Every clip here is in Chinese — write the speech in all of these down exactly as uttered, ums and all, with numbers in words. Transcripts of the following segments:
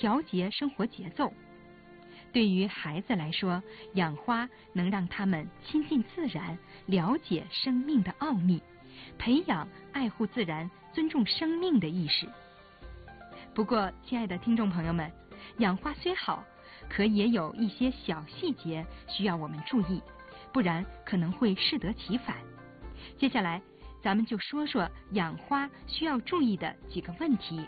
调节生活节奏。对于孩子来说，养花能让他们亲近自然，了解生命的奥秘，培养爱护自然、尊重生命的意识。不过，亲爱的听众朋友们，养花虽好，可也有一些小细节需要我们注意，不然可能会适得其反。接下来，咱们就说说养花需要注意的几个问题。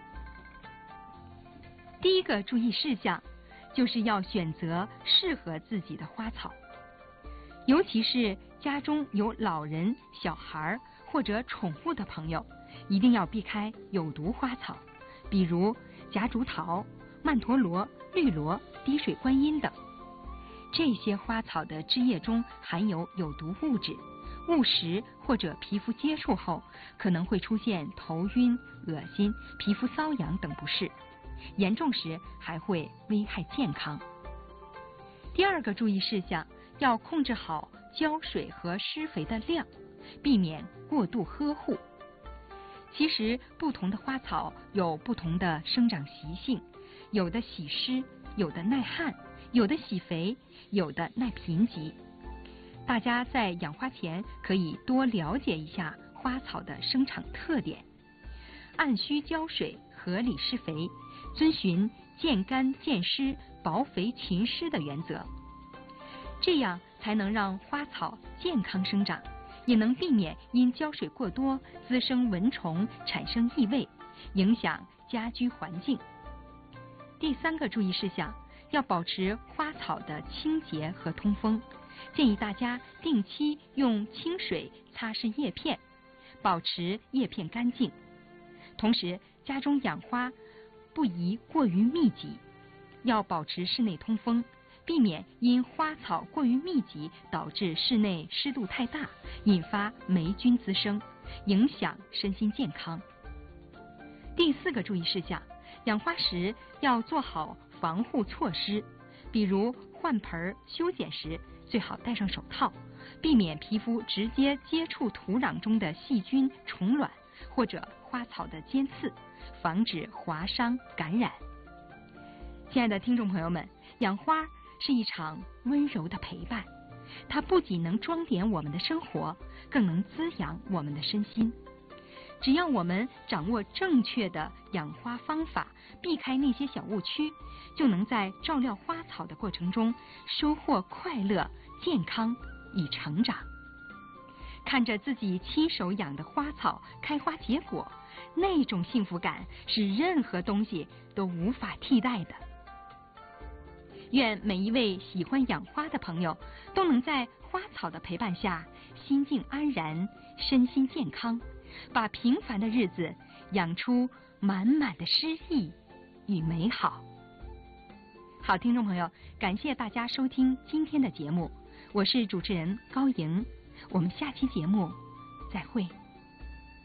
第一个注意事项，就是要选择适合自己的花草，尤其是家中有老人、小孩或者宠物的朋友，一定要避开有毒花草，比如夹竹桃、曼陀罗、绿萝、滴水观音等。这些花草的枝叶中含有有毒物质，误食或者皮肤接触后，可能会出现头晕、恶心、皮肤瘙痒等不适，严重时还会危害健康。第二个注意事项，要控制好浇水和施肥的量，避免过度呵护。其实不同的花草有不同的生长习性，有的喜湿，有的耐旱，有的喜肥，有的耐贫瘠。大家在养花前可以多了解一下花草的生长特点，按需浇水，合理施肥，遵循见干见湿、薄肥勤施的原则，这样才能让花草健康生长，也能避免因浇水过多滋生蚊虫，产生异味，影响家居环境。第三个注意事项，要保持花草的清洁和通风，建议大家定期用清水擦拭叶片，保持叶片干净。同时，家中养花不宜过于密集，要保持室内通风，避免因花草过于密集导致室内湿度太大，引发霉菌滋生，影响身心健康。第四个注意事项，养花时要做好防护措施，比如换盆、修剪时最好戴上手套，避免皮肤直接接触土壤中的细菌、虫卵或者花草的尖刺，防止划伤感染。亲爱的听众朋友们，养花是一场温柔的陪伴，它不仅能装点我们的生活，更能滋养我们的身心。只要我们掌握正确的养花方法，避开那些小误区，就能在照料花草的过程中收获快乐、健康与成长。看着自己亲手养的花草开花结果，那种幸福感是任何东西都无法替代的。愿每一位喜欢养花的朋友都能在花草的陪伴下心静安然，身心健康，把平凡的日子养出满满的诗意与美好。好，听众朋友，感谢大家收听今天的节目，我是主持人高莹，我们下期节目再会。